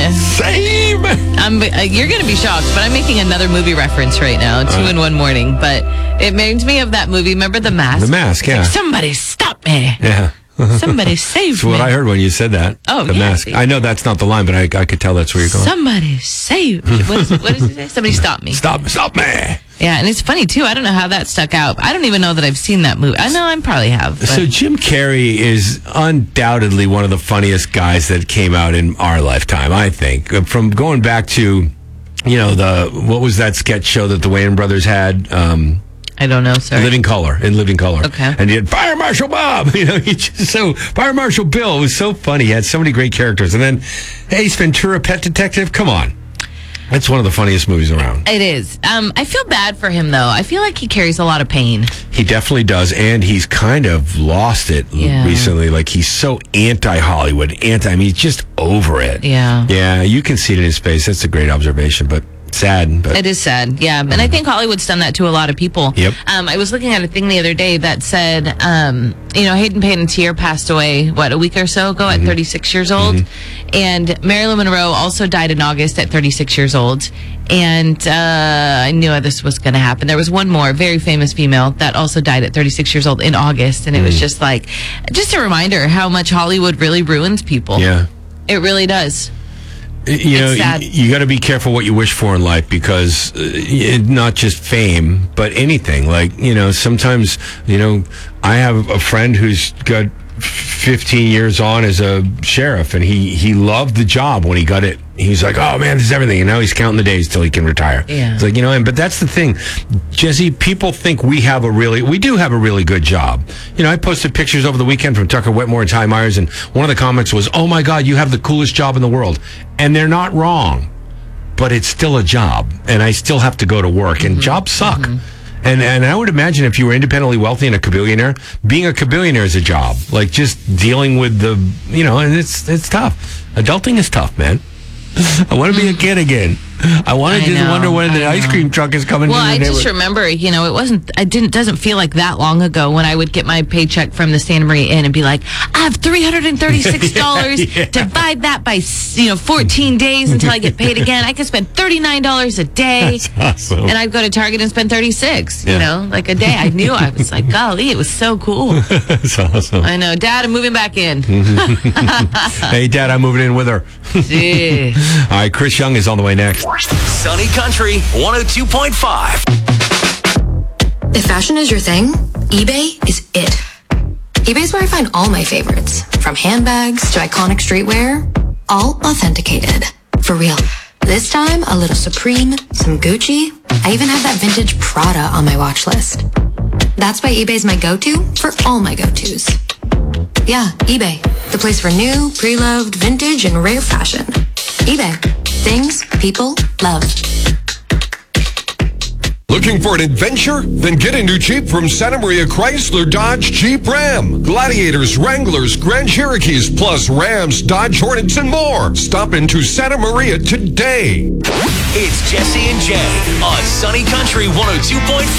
Same. You're going to be shocked, but I'm making another movie reference right now, 2 in 1 morning. But it reminds me of that movie. Remember The Mask? The Mask, yeah. Like, somebody stop me. Yeah. Somebody save That's me. what I heard when you said that. Oh, The yeah. Mask. I know that's not the line, but I could tell that's where you're going. Somebody save me. What does it say? Somebody stop me. Stop me. Yeah, and it's funny, too. I don't know how that stuck out. I don't even know that I've seen that movie. I know I probably have. But. So Jim Carrey is undoubtedly one of the funniest guys that came out in our lifetime, I think. From going back to, what was that sketch show that the Wayans brothers had? I don't know, sorry. Living Color. Okay. And he had Fire Marshal Bob. Fire Marshal Bill. It was so funny. He had so many great characters. And then Ace Ventura, Pet Detective. Come on. That's one of the funniest movies around. It is. I feel bad for him, though. I feel like he carries a lot of pain. He definitely does, and he's kind of lost it recently. Like, he's so anti-Hollywood, he's just over it. Yeah. Yeah, you can see it in his face. That's a great observation, but sad. But it is sad, yeah. And I think Hollywood's done that to a lot of people. Yep. I was looking at a thing the other day that said, Hayden Panettiere passed away, a week or so ago at 36 years old? And Marilyn Monroe also died in August at 36 years old. And I knew this was going to happen. There was one more very famous female that also died at 36 years old in August. And it was just a reminder how much Hollywood really ruins people. Yeah. It really does. You got to be careful what you wish for in life because not just fame, but anything. Sometimes, I have a friend who's got 15 years on as a sheriff, and he loved the job when he got it. He's like, oh man, this is everything. And now he's counting the days till he can retire. Yeah. It's like, but that's the thing, Jesse, people think we do have a really good job. I posted pictures over the weekend from Tucker Whitmore and Ty Myers, and one of the comments was, oh my God, you have the coolest job in the world. And they're not wrong, but it's still a job, and I still have to go to work, and jobs suck. And I would imagine if you were independently wealthy and a kabillionaire, being a kabillionaire is a job. Like, just dealing with the, and it's tough. Adulting is tough, man. I want to be a kid again. I want to just wonder when the ice cream truck is coming. Well, I just remember, it doesn't feel like that long ago when I would get my paycheck from the Santa Maria Inn and be like, I have $336. Divide that by 14 days until I get paid again. I could spend $39 a day. That's awesome. And I'd go to Target and spend $36. A day. I knew. I was like, golly, it was so cool. That's awesome. I know, Dad, I'm moving back in. Hey, Dad, I'm moving in with her. All right, Chris Young is on the way next. Sunny Country 102.5. If fashion is your thing, eBay is it. eBay's where I find all my favorites, from handbags to iconic streetwear, all authenticated. For real. This time, a little Supreme, some Gucci. I even have that vintage Prada on my watch list. That's why eBay's my go-to for all my go-tos. Yeah, eBay. The place for new, pre-loved, vintage, and rare fashion. eBay. Things people love. Looking for an adventure? Then get a new Jeep from Santa Maria Chrysler Dodge Jeep Ram. Gladiators, Wranglers, Grand Cherokees, plus Rams, Dodge Hornets, and more. Stop into Santa Maria today. It's Jesse and Jay on Sunny Country 102.5.